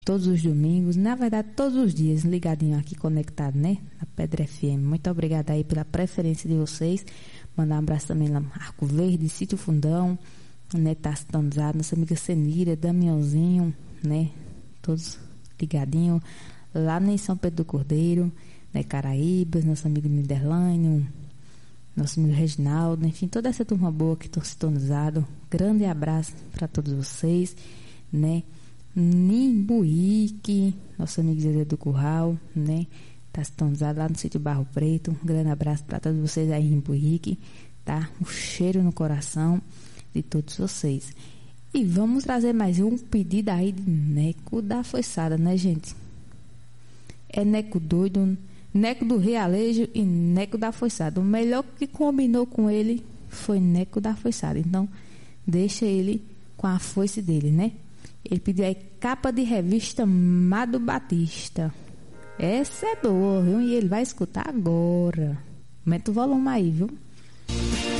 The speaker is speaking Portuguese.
todos os domingos, na verdade todos os dias, ligadinho aqui, conectado, né? Na Pedra FM. Muito obrigada aí pela preferência de vocês. Mandar um abraço também lá no Arco Verde, Sítio Fundão, né? Tá sintonizado, nossa amiga Senira, Damiãozinho, né? Todos ligadinho lá em São Pedro do Cordeiro, né? Caraíbas, nossa amiga Niderlânio, nosso amigo Reginaldo, enfim, toda essa turma boa que estão sintonizados. Grande abraço para todos vocês, né? Nimbuíque, nosso amigo Zezé do Curral, né? Tá sintonizado lá no sítio Barro Preto. Um grande abraço para todos vocês aí em Nimbuíque, tá? Um cheiro no coração de todos vocês. E vamos trazer mais um pedido aí de Neco da Foiçada, né, gente? É Neco doido, Neco do Realejo e Neco da Foiçada. O melhor que combinou com ele foi Neco da Foiçada. Então, deixa ele com a foice dele, né? Ele pediu aí Capa de Revista Mado Batista. Essa é boa, viu? E ele vai escutar agora. Aumenta o volume aí, viu?